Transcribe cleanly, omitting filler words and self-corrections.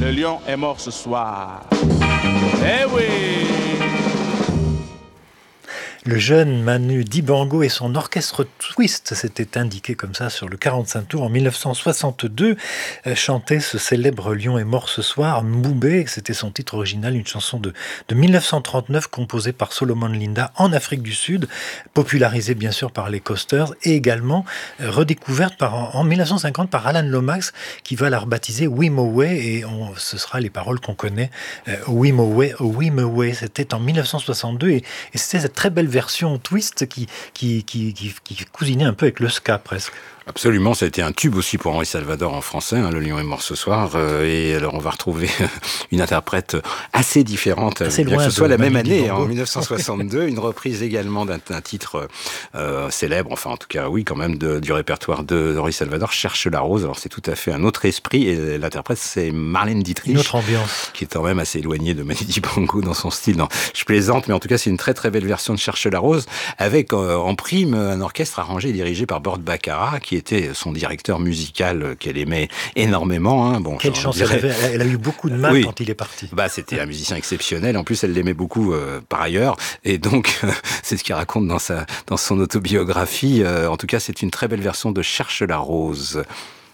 Le lion est mort ce soir. Eh oui! Le jeune Manu Dibango et son orchestre Twist, c'était indiqué comme ça sur le 45 tours en 1962, chantait ce célèbre Lion est mort ce soir, Mboubé, c'était son titre original, une chanson de 1939 composée par Solomon Linda en Afrique du Sud, popularisée bien sûr par les Coasters et également redécouverte en 1950 par Alan Lomax qui va la rebaptiser Wimowe et ce sera les paroles qu'on connaît, Wimowe, Wimowe, c'était en 1962 et c'était cette très belle version twist qui cousinait un peu avec le ska presque. Absolument, ça a été un tube aussi pour Henri Salvador en français, Le lion est mort ce soir, et alors on va retrouver une interprète assez différente, bien que ce soit la même année, en 1962, une reprise également d'un titre célèbre, enfin en tout cas oui quand même du répertoire d'Henri Salvador, Cherche la rose, alors c'est tout à fait un autre esprit, et l'interprète c'est Marlène Dietrich. Une autre ambiance. Qui est quand même assez éloignée de Manu Dibango dans son style, non, je plaisante, mais en tout cas c'est une très très belle version de Cherche la rose, avec en prime un orchestre arrangé et dirigé par Burt Bacharach, qui était son directeur musical qu'elle aimait énormément. Bon, quelle chance elle avait, elle a eu beaucoup de mal oui. Quand il est parti. C'était un musicien exceptionnel, en plus elle l'aimait beaucoup par ailleurs, et donc c'est ce qu'il raconte dans son autobiographie. En tout cas, c'est une très belle version de Cherche la rose.